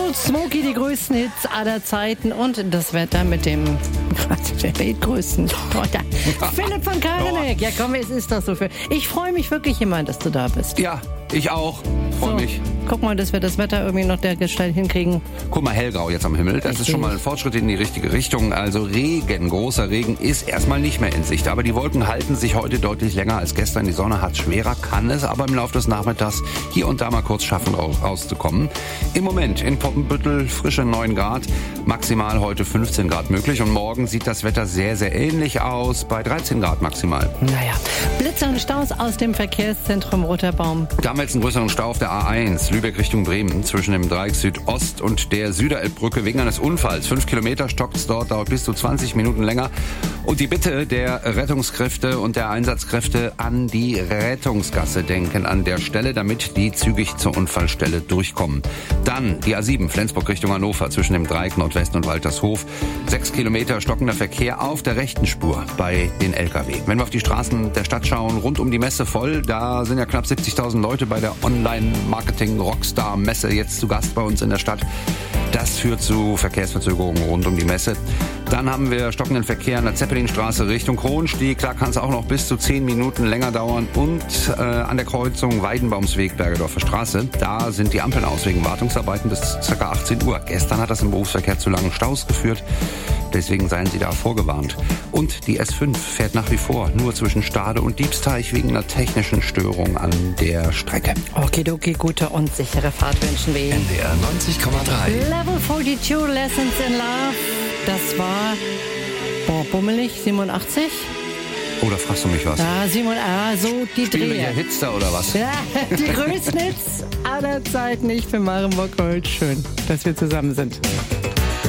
Old Smokey, die größten Hits aller Zeiten und das Wetter mit dem der weltgrößten Reporter Philipp von Karaneck. Ja komm, es ist doch so viel. Ich freue mich wirklich immer, dass du da bist. Ja, ich auch. Freue mich. Guck mal, dass wir das Wetter irgendwie noch der Gestalt hinkriegen. Guck mal, hellgrau jetzt am Himmel. Das ist schon mal ein Fortschritt in die richtige Richtung. Also Regen, großer Regen ist erstmal nicht mehr in Sicht. Aber die Wolken halten sich heute deutlich länger als gestern. Die Sonne hat schwerer, kann es aber im Laufe des Nachmittags hier und da mal kurz schaffen, rauszukommen. Im Moment in Poppenbüttel frische 9 Grad, maximal heute 15 Grad möglich. Und morgen sieht das Wetter sehr, sehr ähnlich aus, bei 13 Grad maximal. Naja, Blitze und Staus aus dem Verkehrszentrum Roterbaum. Da haben wir jetzt einen größeren Stau auf der A1, Lübeck Richtung Bremen, zwischen dem Dreieck Südost und der Süderelbbrücke wegen eines Unfalls. 5 Kilometer stockt es dort, dauert bis zu 20 Minuten länger. Und die Bitte der Rettungskräfte und der Einsatzkräfte an die Rettungsgasse denken an der Stelle, damit die zügig zur Unfallstelle durchkommen. Dann die A7, Flensburg Richtung Hannover, zwischen dem Dreieck Nordwest und Waltershof. 6 Kilometer stockender Verkehr auf der rechten Spur bei den LKW. Wenn wir auf die Straßen der Stadt schauen, rund um die Messe voll, da sind ja knapp 70.000 Leute bei der Online-Marketing-Rockstar-Messe jetzt zu Gast bei uns in der Stadt. Das führt zu Verkehrsverzögerungen rund um die Messe. Dann haben wir stockenden Verkehr an der Zeppelinstraße Richtung Kronstieg. Da kann es auch noch bis zu 10 Minuten länger dauern. Und an der Kreuzung Weidenbaumsweg, Bergedorfer Straße, da sind die Ampeln aus wegen Wartungsarbeiten bis ca. 18 Uhr. Gestern hat das im Berufsverkehr zu langen Staus geführt. Deswegen seien Sie da vorgewarnt. Und die S5 fährt nach wie vor nur zwischen Stade und Diebsteich wegen einer technischen Störung an der Strecke. Okidoki, gute und sichere Fahrt wünschen wir Ihnen. NDR 90,3. Level 42, Lessons in Love. Das war, bummelig, 87? Oder fragst du mich was? Ja, so die Spielen wir Dreher. hier Hits da oder was? Ja, die größten Hits aller Zeiten. Ich bin Maren Bock, heute schön, dass wir zusammen sind.